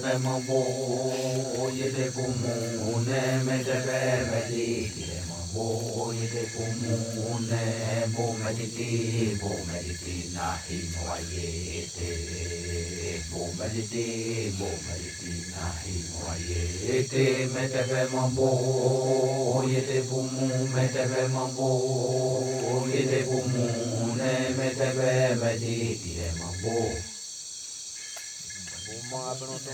Mambo yede pumune medebe mediti mambo yede pumune bo mediti nahi moyete bo mediti nahi moyete medebe mambo yede pumu medebe mambo yede pumune medebe mediti mambo